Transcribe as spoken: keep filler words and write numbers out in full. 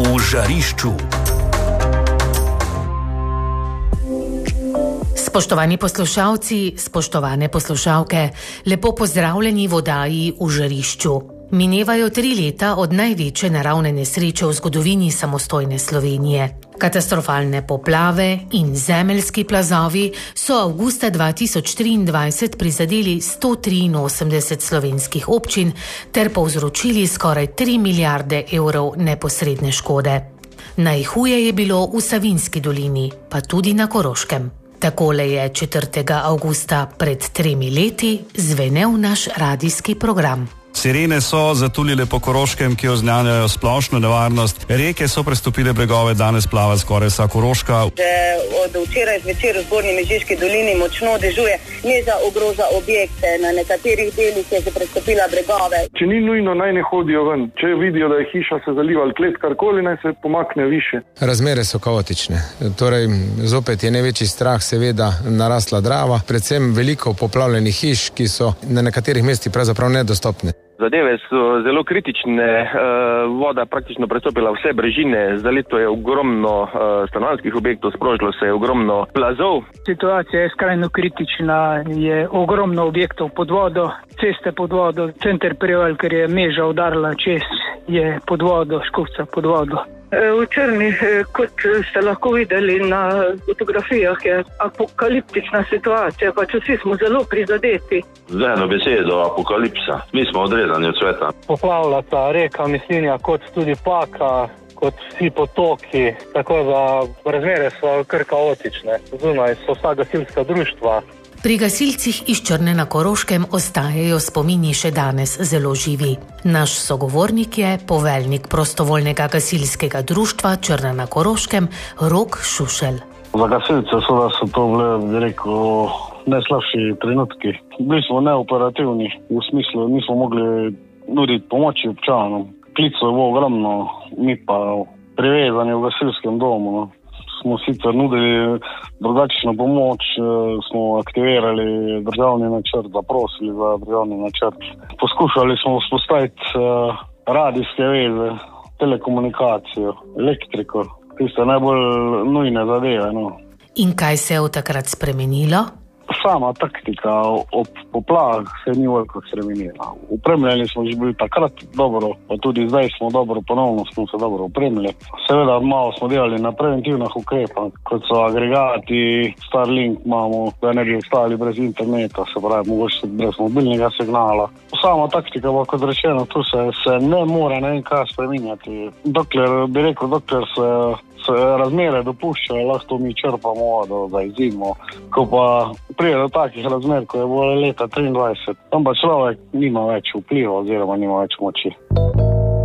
V žarišču. Spoštovani poslušalci, spoštovane poslušalke, lepo pozdravljeni v oddaji V žarišču. Minevajo tri leta od največje naravne nesreče v zgodovini samostojne Slovenije. Katastrofalne poplave in zemeljski plazovi so avgusta dva tisoč triindvajset prizadeli sto triinosemdeset slovenskih občin ter povzročili skoraj tri milijarde evrov neposredne škode. Najhuje je bilo v Savinjski dolini, pa tudi na Koroškem. Takole je četrtega avgusta pred tremi leti zvenel naš radijski program. Sirene so zatulile po Koroškem, ki oznanjajo splošno nevarnost. Reke so prestopile bregove, danes plava skoraj vsa Koroška. Že od včeraj zvečer v Zgornji Mežiški dolini močno dežuje, neza ogroža objekte, na nekaterih delih je že prestopila bregove. Če ni nujno, naj ne hodijo ven. Če vidijo, da je hiša se zaliva ali klet, karkoli, naj se pomakne više. Razmere so kaotične. Torej, zopet je največji strah seveda narasla Drava, predvsem veliko poplavljenih hiš, ki so na nekaterih mestih pravzaprav nedostopne. Zadeve so zelo kritične, voda praktično prestopila vse brežine, zalito je ogromno stanovanjskih objektov, sprožilo se je ogromno plazov. Situacija je skrajno kritična, je ogromno objektov pod vodo, ceste pod vodo, center Prevalj, ker je Meža udarila čez, je pod vodo, Škofca pod vodo. V Črni, kot ste lahko videli na fotografijah, je apokaliptična situacija, pač vsi smo zelo prizadeti. Z eno besedo apokalipsa. Mi smo odrezani od sveta. Poplavljata reka Mislinja, kot tudi Paka, kot vsi potoki, tako da razmere so kar kaotične. Zunaj so vsa gasilska društva. Pri gasilcih iz Črne na Koroškem ostajajo spomini še danes zelo živi. Naš sogovornik je poveljnik prostovoljnega gasilskega društva Črna na Koroškem, Rok Šušelj. Za gasilce so, da so to bile, bi rekel, najslabši trenutki. Bili smo neoperativni, v smislu nismo mogli nuditi pomoči občanom. Klicev je bilo ogromno, mi pa privezani v gasilskem domu, no. Smo sicer nudili drugačno pomoč, smo aktivirali državni načrt, zaprosili za državni načrt. Poskušali smo vzpostaviti radijske veze, telekomunikacijo, elektriko, tiste najbolj nujne zadeve. No. In kaj se je od takrat spremenilo? Sama taktika ob poplavah se ni veliko spremenila. Upremljeni smo že bili takrat dobro, pa tudi zdaj smo dobro, ponovno smo se dobro upremljali. Seveda malo smo delali na preventivnih ukrepah, kot so agregati, Starlink imamo, da ne bi ostali brez interneta, se pravi, mogoče brez mobilnega signala. Sama taktika, pa kot rečeno, tu se, se ne more ne kaj spreminjati. Dokler, bi rekel, dokler se se razmere dopuščajo, lahko mi črpamo vodo za zimo. Ko pa prije do takih razmer, ko je bilo leta triindvajset, tam pa človek nima več vpliva oziroma nima več moči.